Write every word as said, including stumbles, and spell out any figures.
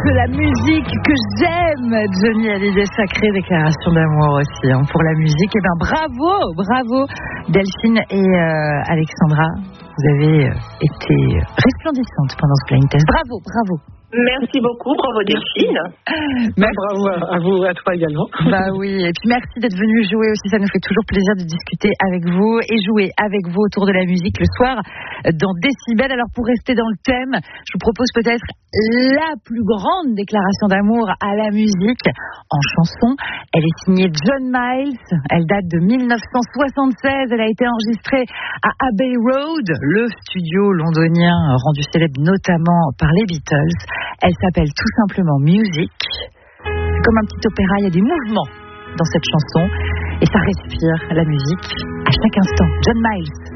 de la musique que j'aime, Johnny Hallyday, sacrée déclaration d'amour aussi hein, pour la musique. Et ben bravo, bravo Delphine et euh, Alexandra, vous avez euh, été resplendissantes pendant ce blind test. Bravo, bravo. Merci beaucoup, bravo Delphine. Bah, bravo à vous, à toi également. Bah oui, et puis merci d'être venu jouer aussi, ça nous fait toujours plaisir de discuter avec vous et jouer avec vous autour de la musique le soir dans Décibel. Alors pour rester dans le thème, je vous propose peut-être la plus grande déclaration d'amour à la musique en chanson. Elle est signée John Miles, elle date de dix-neuf cent soixante-seize, elle a été enregistrée à Abbey Road, le studio londonien rendu célèbre notamment par les Beatles. Elle s'appelle tout simplement Music. C'est comme un petit opéra, il y a des mouvements dans cette chanson et ça respire la musique à chaque instant. John Miles.